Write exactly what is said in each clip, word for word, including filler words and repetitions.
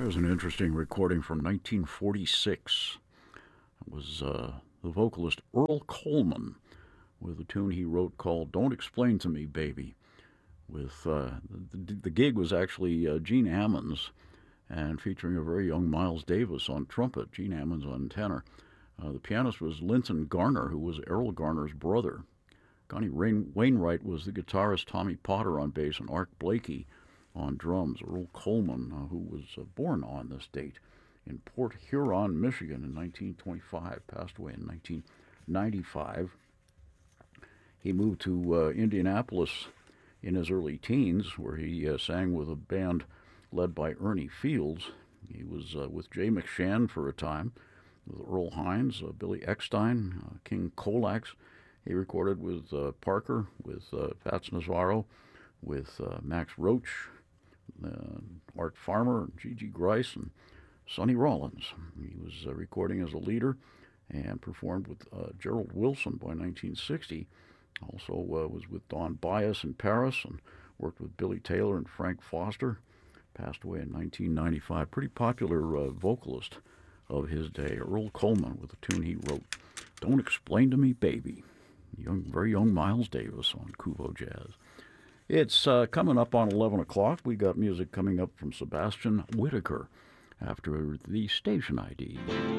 There's an interesting recording from nineteen forty-six. It was uh, the vocalist Earl Coleman with a tune he wrote called Don't Explain to Me, Baby. With uh, the, the gig was actually uh, Gene Ammons and featuring a very young Miles Davis on trumpet, Gene Ammons on tenor. Uh, the pianist was Linton Garner, who was Errol Garner's brother. Connie Rain- Wainwright was the guitarist, Tommy Potter on bass, and Art Blakey on drums. Earl Coleman, uh, who was uh, born on this date in Port Huron, Michigan in nineteen twenty-five, passed away in nineteen ninety-five. He moved to uh, Indianapolis in his early teens, where he uh, sang with a band led by Ernie Fields. He was uh, with Jay McShann for a time, with Earl Hines, uh, Billy Eckstein, uh, King Kolax. He recorded with uh, Parker, with uh, Fats Navarro, with uh, Max Roach, uh, Art Farmer, Gigi Grice, and Sonny Rollins. He was uh, recording as a leader and performed with uh, Gerald Wilson by nineteen sixty. Also uh, was with Don Byas in Paris and worked with Billy Taylor and Frank Foster. Passed away in nineteen ninety-five. Pretty popular uh, vocalist of his day, Earl Coleman, with a tune he wrote, Don't Explain to Me, Baby. Young, very young Miles Davis on Kuvo Jazz. It's uh, coming up on eleven o'clock. We got music coming up from Sebastian Whitaker after the station I D.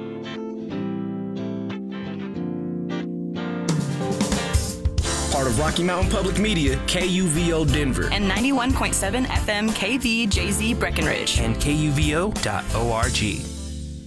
Part of Rocky Mountain Public Media, K U V O Denver. And ninety-one point seven F M K V J Z Breckenridge. And K U V O dot org.